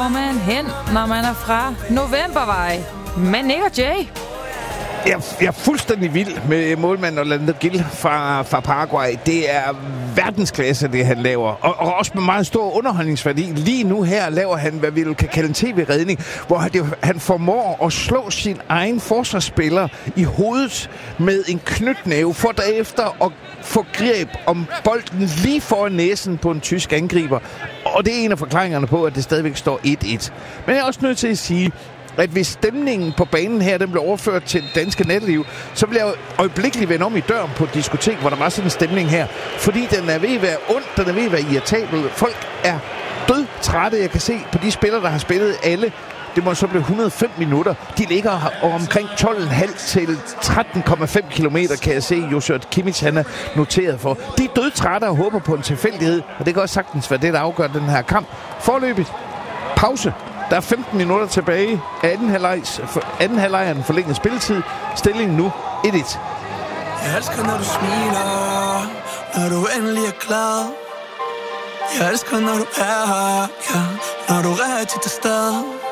går man hen, når man er fra Novembervej? Men Nick og Jay. Jeg er fuldstændig vild med målmanden Orlando Gil fra Paraguay. Det er verdensklasse, det han laver. Og også med meget stor underholdningsværdi. Lige nu her laver han, hvad vi kan kalde en tv-redning, hvor han formår at slå sin egen forsvarsspiller i hovedet med en knytnæve, for derefter at få greb om bolden lige foran næsen på en tysk angriber. Og det er en af forklaringerne på, at det stadigvæk står 1-1. Men jeg er også nødt til at sige, at hvis stemningen på banen her, den blev overført til det danske natliv, så bliver jeg øjeblikkeligt vendt om i døren på et diskotek, hvor der var sådan en stemning her. Fordi den er ved at være ond, den er ved at være irritabel. Folk er dødtrætte. Jeg kan se på de spillere, der har spillet alle. Det må så blive 105 minutter. De ligger omkring 12,5 til 13,5 kilometer, kan jeg se, Joshua Kimmich han er noteret for. De er dødtrætte og håber på en tilfældighed, og det kan også sagtens være det, der afgør den her kamp. Forløbigt pause. Der er 15 minutter tilbage af anden halvleg af den forlængede spilletid. Stillingen nu 1-1. Jeg elsker, når du smiler, når du endelig er glad. Jeg elsker, når du er her, ja, når du er rigtig til stede.